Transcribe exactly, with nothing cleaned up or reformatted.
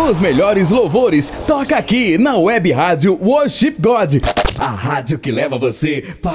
Os melhores louvores toca aqui na Web Rádio Worship God, a rádio que leva você para